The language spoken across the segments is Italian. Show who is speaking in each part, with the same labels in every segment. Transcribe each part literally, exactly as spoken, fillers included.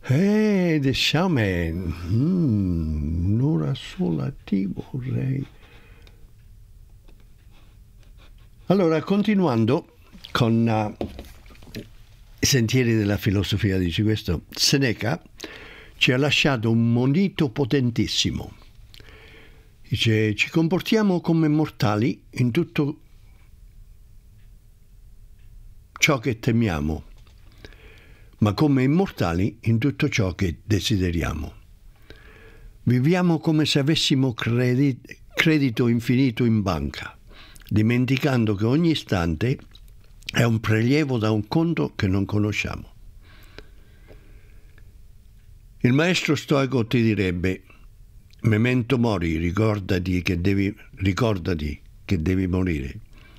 Speaker 1: Eh, The Shaman. Mm, un'ora sola ti vorrei. Allora, continuando con uh, i sentieri della filosofia, dice questo, Seneca ci ha lasciato un monito potentissimo. Dice, ci comportiamo come mortali in tutto ciò che temiamo, ma come immortali in tutto ciò che desideriamo. Viviamo come se avessimo credi- credito infinito in banca, dimenticando che ogni istante è un prelievo da un conto che non conosciamo. Il maestro stoico ti direbbe: memento mori, ricordati che devi, ricordati che devi morire.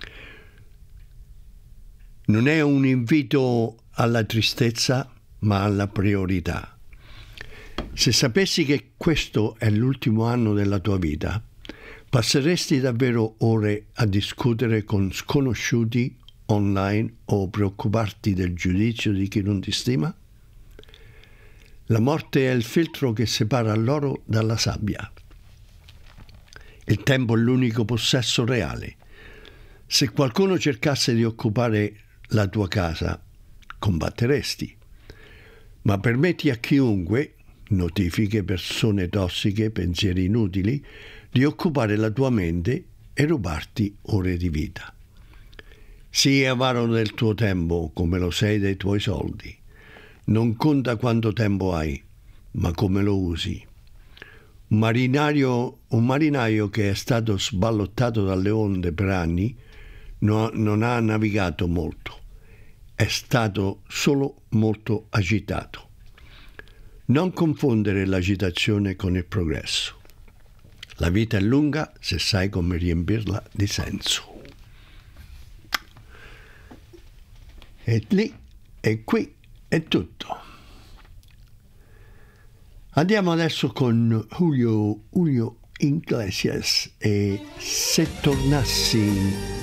Speaker 1: Non è un invito alla tristezza, ma alla priorità. Se sapessi che questo è l'ultimo anno della tua vita, passeresti davvero ore a discutere con sconosciuti online o preoccuparti del giudizio di chi non ti stima? La morte è il filtro che separa l'oro dalla sabbia. Il tempo è l'unico possesso reale. Se qualcuno cercasse di occupare la tua casa, combatteresti. Ma permetti a chiunque, notifiche, persone tossiche, pensieri inutili, di occupare la tua mente e rubarti ore di vita. Sii avaro del tuo tempo come lo sei dei tuoi soldi. Non conta quanto tempo hai, ma come lo usi. Un marinaio, un marinaio che è stato sballottato dalle onde per anni no, non ha navigato molto, è stato solo molto agitato. Non confondere l'agitazione con il progresso. La vita è lunga se sai come riempirla di senso. E lì e qui è tutto. Andiamo adesso con Julio, Julio Iglesias e Se tornassi